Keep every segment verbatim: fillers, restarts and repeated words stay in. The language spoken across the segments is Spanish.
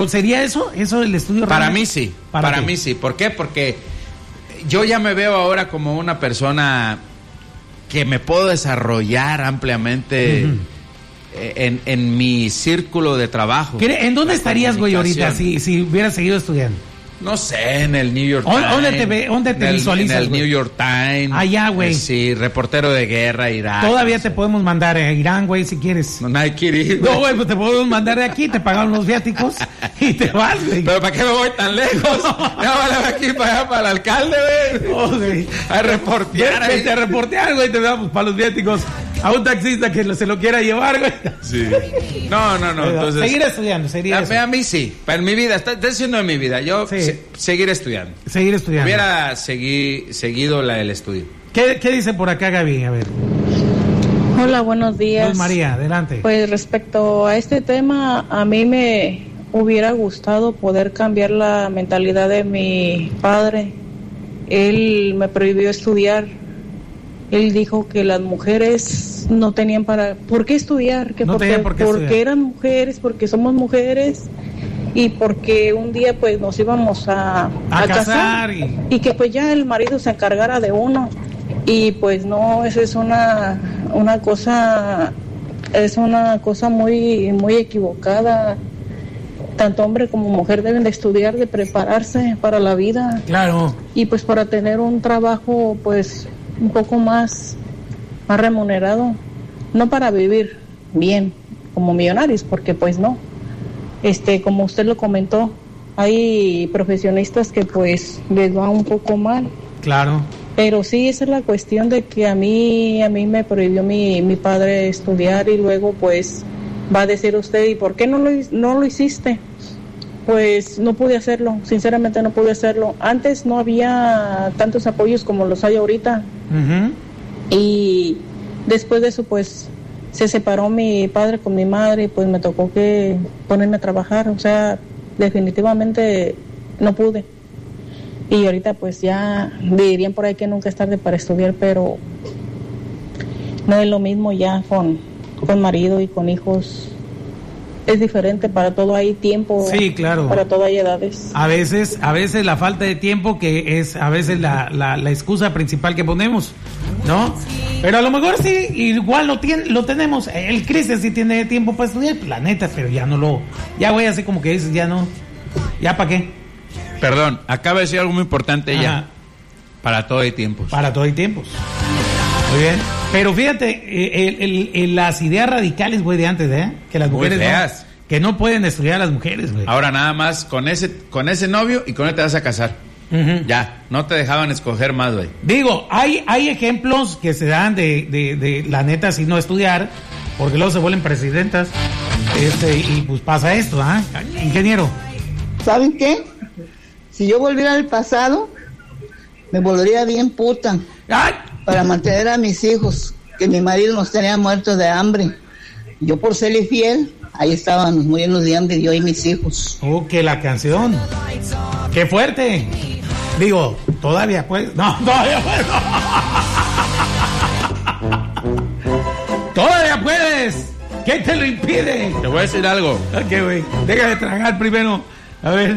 Pero ¿sería eso? ¿Eso el estudio? Para mí sí, para, para mí sí. ¿Por qué? Porque yo ya me veo ahora como una persona que me puedo desarrollar ampliamente uh-huh. en, en mi círculo de trabajo. ¿En dónde estarías, güey, ahorita si, si hubieras seguido estudiando? No sé, en el New York Times. ¿Dónde te, ve, dónde te en visualizas, el, en el güey? New York Times. Allá, güey. Eh, sí, reportero de guerra, Irak. Todavía no te sé. podemos mandar a Irán, güey, si quieres. No, nadie quiere ir, güey. No, güey, pues te podemos mandar de aquí, te pagaron los viáticos y te vas, güey. Pero ¿para qué me voy tan lejos? No, vale, aquí para allá, para el alcalde, güey. No, güey. A reportear. Vete a reportear, güey, te damos para los viáticos. A un taxista que se lo quiera llevar, güey. Sí. No, no, no. Entonces, seguir estudiando, sería a, eso. A mí sí. Para en mi vida, está, está diciendo en mi vida. Yo sí. se, seguir estudiando. Seguir estudiando. Hubiera segui, seguido la, el estudio. ¿Qué, ¿Qué dice por acá, Gaby? A ver. Hola, buenos días. Hola, María, adelante. Pues respecto a este tema, a mí me hubiera gustado poder cambiar la mentalidad de mi padre. Él me prohibió estudiar. Él dijo que las mujeres no tenían para... ¿Por qué estudiar? Que no porque, tenían por qué porque estudiar. Eran mujeres, porque somos mujeres y porque un día pues nos íbamos a, a, a casar, casar y... y que pues ya el marido se encargara de uno. Y pues no, esa es una, una cosa, es una cosa muy, muy equivocada. Tanto hombre como mujer deben de estudiar, de prepararse para la vida. Claro. Y pues para tener un trabajo pues un poco más, más remunerado, no para vivir bien como millonarios, porque pues no. Este, como usted lo comentó, hay profesionistas que pues les va un poco mal. Claro. Pero sí, esa es la cuestión de que a mí, a mí me prohibió mi, mi padre estudiar y luego pues va a decir usted, ¿y por qué no lo, no lo hiciste? Pues no pude hacerlo, sinceramente no pude hacerlo. Antes no había tantos apoyos como los hay ahorita. Uh-huh. Y después de eso pues se separó mi padre con mi madre y pues me tocó que ponerme a trabajar. O sea, definitivamente no pude. Y ahorita pues ya dirían por ahí que nunca es tarde para estudiar, pero no es lo mismo ya con, con marido y con hijos. Es diferente, para todo hay tiempo. Sí, claro. Para todo hay edades. A veces, a veces la falta de tiempo que es a veces la, la, la excusa principal que ponemos, ¿no? Pero a lo mejor sí, igual lo tiene, lo tenemos. El Cristian sí tiene tiempo para estudiar, la neta, pero ya no lo, ya voy así como que dices, ya no, ya para qué. Perdón, acaba de decir algo muy importante. Ajá. Ya. Para todo hay tiempos. Para todo hay tiempos. Muy bien. Pero fíjate, el, el, el, las ideas radicales, güey, de antes, ¿eh? Que las mujeres no, que no pueden estudiar las mujeres, güey. Ahora nada más con ese con ese novio y con él te vas a casar. Uh-huh. Ya, no te dejaban escoger más, güey. Digo, hay hay ejemplos que se dan de, de, de la neta sin no estudiar, porque luego se vuelven presidentas. Este, y pues pasa esto, ¿ah? ¿eh? Ingeniero. ¿Saben qué? Si yo volviera al pasado, me volvería bien puta. ¡Ay! Para mantener a mis hijos, que mi marido nos tenía muertos de hambre. Yo por serle fiel, ahí estábamos muriendo de hambre yo y mis hijos. Oh, que la canción. ¡Qué fuerte! Digo, todavía puedes. No, todavía puedes. ¡Todavía puedes! ¿Qué te lo impide? Te voy a decir algo. Ok, güey. Deja de tragar primero. A ver.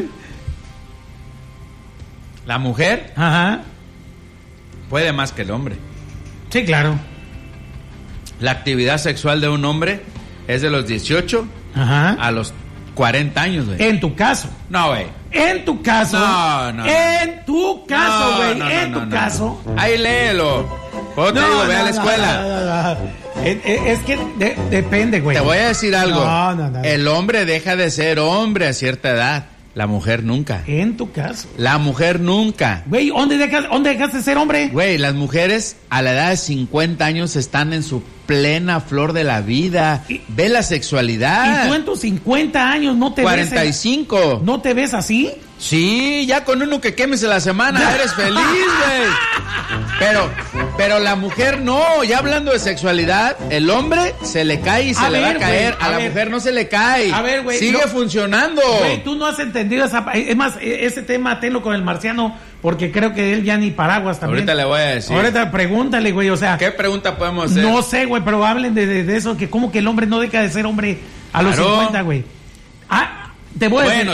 La mujer Ajá. puede más que el hombre. Sí, claro. La actividad sexual de un hombre es de los dieciocho Ajá. a los cuarenta años, güey. En tu caso. No, güey. En tu caso. No, no. En tu caso, güey. No, no, en no, tu no, caso. No. Ahí léelo. ¿Cómo te no, digo? Ve no, a la no, escuela. No, no, no. Es, es que de, depende, güey. Te voy a decir algo. No, no, no. El hombre deja de ser hombre a cierta edad. La mujer nunca. En tu caso. La mujer nunca. Güey, ¿dónde dejas, ¿dónde dejaste de ser hombre? Güey, las mujeres a la edad de cincuenta años están en su plena flor de la vida. Y, Ve la sexualidad. ¿Y tú en tus cincuenta años no te cuarenta y cinco. ves? En, ¿No te ves así? Sí, ya con uno que quemes en la semana eres feliz, güey. Pero, pero la mujer no. Ya hablando de sexualidad, el hombre se le cae y se a le ver, va a caer. Wey, a, a la ver. mujer no se le cae. A ver, güey. Sigue no, funcionando. Güey, tú no has entendido esa... Es más, ese tema tenlo con el marciano, porque creo que él ya ni paraguas también. Ahorita le voy a decir. Ahorita pregúntale, güey, o sea... ¿Qué pregunta podemos hacer? No sé, güey, pero hablen de, de, de eso, que como que el hombre no deja de ser hombre a los claro. cincuenta, güey. Ah, te voy a bueno, decir...